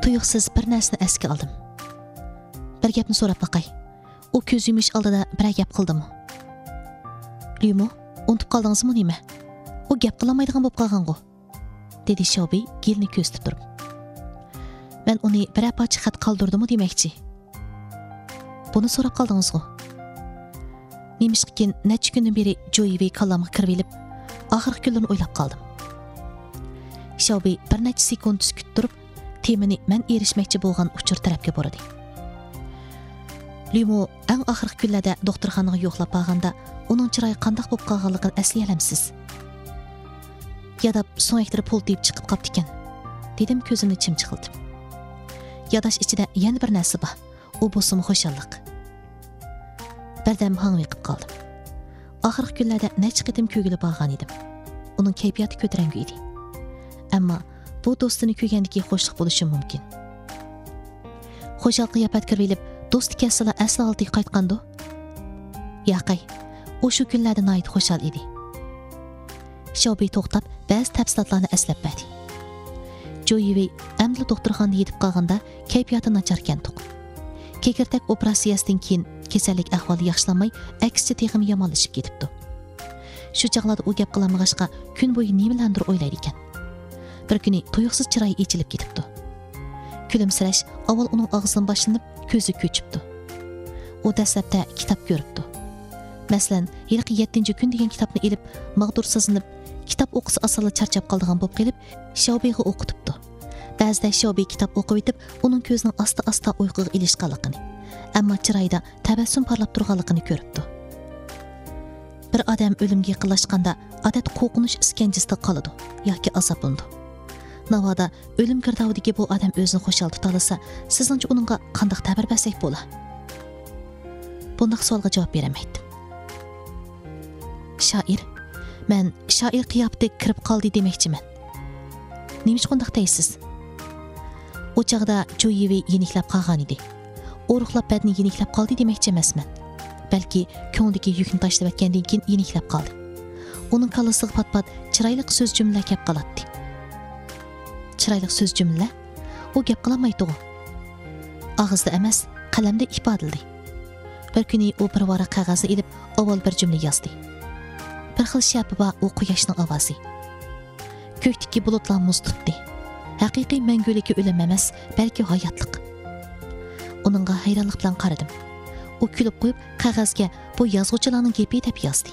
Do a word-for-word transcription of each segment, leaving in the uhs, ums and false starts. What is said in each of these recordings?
tuyuqsiz bir narsani esga oldim. Bir gapni so'rab baqay. U ko'z yumish oldida bir gap qildimi? Lyumo, unutib qoldingizmi nima? U gap qilmaydigan bo'lib qolgan-ku, dedi Shelby Gilni ko'zitib turib. Men uni bir apachi xat qoldirdimmi demoqchi. Buni so'rab qoldingiz-ku. Nemishqikin necha kundan beri Joey kallamga kirib elib, oxirgi kunlarni o'ylab qoldim. Shelby bir necha sekund sukut turib, temini men erishmoqchi bo'lgan uchur tarafga boradi. Lyumo eng oxirgi kunlarda doktorxonaga yo'qlab borganda, uning chiroyi qanday bo'lib qolganligini asli alamsiz. Yadab so'ngaktirib pul deyib chiqib qopti ekan, dedim ko'zimni chimchiqiltib. Yadash ichida yana bir narsa bor. U bo'lsa xo'shallik. Birdan hang yiqib qoldim. Oxirgi kunlarda necha qitim ko'gilib borgan edim. Uning kayfiyati ko'tarangi edi. Ammo bu do'stini ko'rgandagi xo'shlik bo'lishi mumkin. Xo'shal qiyofat kirib, do'sti kasala asl holatiga qaytgandi. Yaqay, u shu kunlarda nihoyat xo'shal edi. Shelby to'xtab, ba'zi tafsilotlarni eslab berdi. Joey amli doktorxonaga yetib qolganda kayfiyati nachar ekan-tuq. Kekirtak operatsiyasidan keyin kasallik ahvoli yaxshilanmay, aksicha texim yomonlashib ketibdi. Shu chaqlarda u gap qilmag'ashqa kun bo'yi nimalardir o'ylaydi ekan. Bir kuni tuyuqsiz chiroyi echilib ketibdi. Kulimsirash avval uning og'zidan boshlanib, ko'zi ko'chibdi. U dastlabda kitob ko'ribdi. Masalan, yilqi yettinchi kun degan kitobni elib, mag'dur sizinib, kitob o'qisa asali charchab qoldigan bo'lib qilib, Shelbyga o'qitibdi. Ba'zida Shelby kitob o'qib etib, uning ko'zining asta-asta uyquga ilishganligini, ammo chiroyida tabassum parlab turganligini ko'ribdi. Bir odam o'limga yaqinlashganda odat qo'rqinish iskanjasida qoladi yoki azoblandi. Navoda o'lim girdovdagi bu odam o'zini xo'shal tuta olsa, sizningcha uningga qanday ta'bir bersak bo'lar? Bunday savolga javob beramaydim. Shoir, men shoir qiyofatiga kirib qoldi demoqchiman. Nimish qanday deysiz? O chaqda Joey yeniklab qolgan edi. O'ruqlab badni yeniklab qoldi demoqchi emasman. Balki ko'nglidagi yukni tashlab o'tgandan keyin yeniklab qoldi. Uning kallasiga pat-pat chiroyli so'z jumla kelib qoladi. Chiroyli so'z jumla? U gap qilmaydi. Og'izda emas, qalamda ifodaladi. Bir kuni u bir varaq qog'ozni ilib, avval bir jumla yozdi. Bir xil shapi bor u quyoshning ovozi. Ko'kdagi bulutlar muz tutdi. Haqiqiy mangulikka o'lim emas, balki hayotlik. Uningga hayronlik bilan qaradim. U kulib qo'yib, qog'ozga bu yozuvchilarning gapi deb yozdi.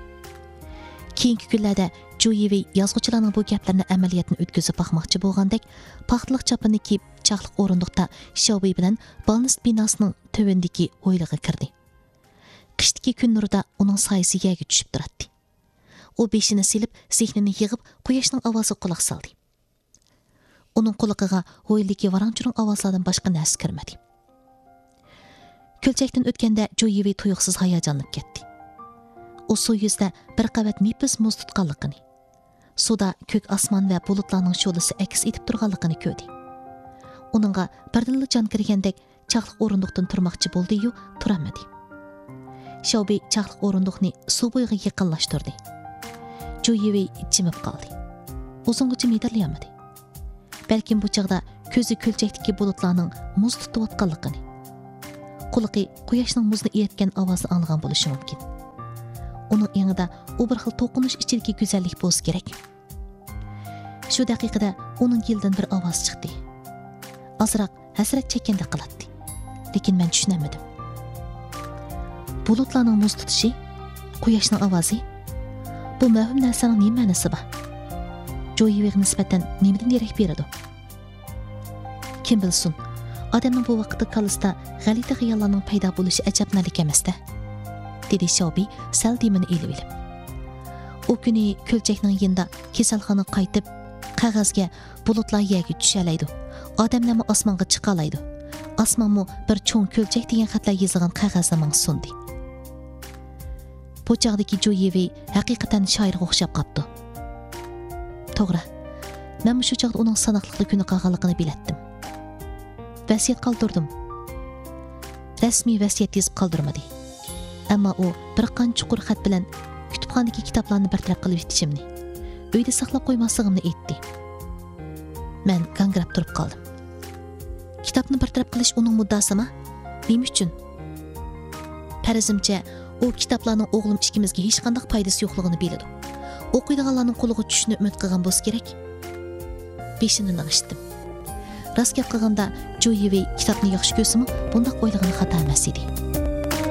Keyingi kunlarda Joey yozuvchilarning bu gaplarini amaliyotni o'tkazib boqmoqchi bo'lgandek, paxtliq chopini kiyib, chaqliq o'rindiqda Shelby bilan Balnist binosining tövindagi o'ylig'iga kirdi. Qishdagi kun nurida uning soyasi yerga tushib turadi. U beshini silib, zehnini yig'ib, quyoshning ovoziga quloq soldi. Uning quloqiga o'yildagi varanchuring ovozlardan boshqa narsa kirmadi. Ko'lchakdan o'tganda Joey tuyuqsiz hayajonlanib ketdi. U suv yuzida bir qavat mipis muz tutganligini, suvda ko'k osmon va bulutlarning sho'lisi aks etib turganligini ko'rdi. Uningga birdanla jon kirgandek chaqliq o'rindiqdan turmoqchi bo'ldi-yu, turamadi. Shelby chaqliq o'rindiqni suv bo'yiga yaqinlashtirdi. Joey jimib qoldi. Uzungacha medirlayolmadi. Balkim bu chaqda ko'zi ko'lchakdagi bulutlarning muz tutayotganligini, quloqi quyoshning muzni eritgan ovozni anglagan bo'lishi mumkin. Uning yonida u bir xil to'qinish ichidagi go'zallik bo'lsa kerak. Shu daqiqada uning yildan bir ovoz chiqdi. Ozroq hasrat chekkandek qiladi. Lekin men tushunamadim. Bulutlarning muz tutishi, quyoshning ovozi, bu muhim narsaning nima ma'nosi bor? Joeyga nisbatan nimadan derak beradi? Kim bilsin, odamning bu vaqtda kallasida g'alati xayollarning paydo bo'lishi ajabnalik emas-da, dedi Shelby sal demini elib-elib. U kuni ko'lchakning yinda kasalxona qaytib, qog'ozga bulutlar yerga tushalaydi. Odamlarni osmonga chiqalaydi. Osmonmi bir cho'ng ko'lchak degan xatlar yozilgan qog'ozni menga sundi. Bu chaqdagi Joey haqiqatan shoirga o'xshab qopti. To'g'ri. Men shu chaqda uning sanoqli kuni qolganligini bilatdim. Vasiyat qoldirdim. Rasmiy vasiyat yozib qoldirmadi. Ammo u bir qancha chuqur xat bilan kutubxonadagi kitoblarni bartaraf qilib yetishimni, uyda saqlab qo'ymasligimni aytdi. Men gangrab turib qoldim. kitobni bartaraf qilish uning muddosimi? Nima uchun? Farzimcha, u kitoblarning o'g'lim ikkimizga hech qanday foydasi yo'qligini biladi. O'qiydiganlarning qo'liga tushishni umid qilgan bo'lsa kerak. Beshini nig'ishdim. Rost gap qilganda, Joyevey kitobni yaxshi ko'rsimi, bundoq o'ylagani xato emas edi.